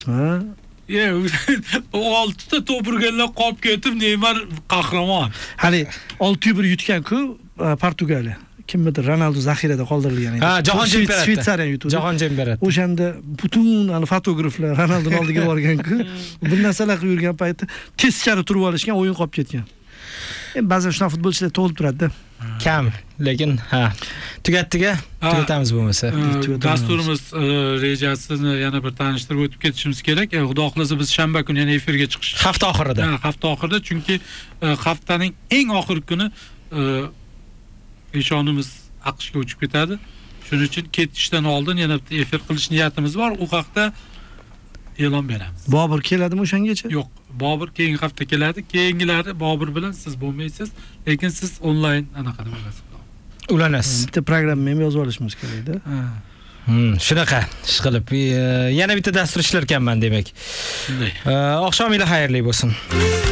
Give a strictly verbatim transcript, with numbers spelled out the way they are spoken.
Ha? Ye, oltita to'p urganlar qolib ketib, Neymar qahramon. Hali olti bir yutgan-ku Portugaliya. Kimdir Ronaldo zaxirada qoldirilgan edi. Ha, jahon chempionati. Shveysariya yutdi. Jahon chempionati. O'shanda butun ana fotograflar Ronaldoning oldiga borgan-ku, bu narsalar qilib yurgan paytda teskari turib olishgan, o'yin qolib ketgan. Endi ba'zan shunaqa futbolchilar to'lib turadi-da. Kam, lekin ha. Tugatdiga, tugatamiz bo'lmasa. Dasturimiz rejasini yana bir tanishtirib o'tib ketishimiz kerak. Xudo xolasa biz shanba kuni yana efirga chiqish. Hafta oxirida. Ha, hafta oxirida, chunki haftaning eng oxirgi kuni eshonimiz AQShga uchib ketadi. Shuning uchun ketishdan oldin yana efir qilish niyatimiz bor. U haqda e'lon beramiz. Bobur keladimi o'shangacha? Yo'q, Bobur keyingi hafta keladi. Keyingilari Bobur bilan siz bo'lmaysiz, lekin siz onlayn anaqa bo'lasiz. Ulanasiz. Bitta programma ham yozib olishimiz kerak-da. Hmm, shunaqa ish qilib, yana bitta dastur ishlar ekanman demak. Shunday. Oqshomingiz xayrli bo'lsin.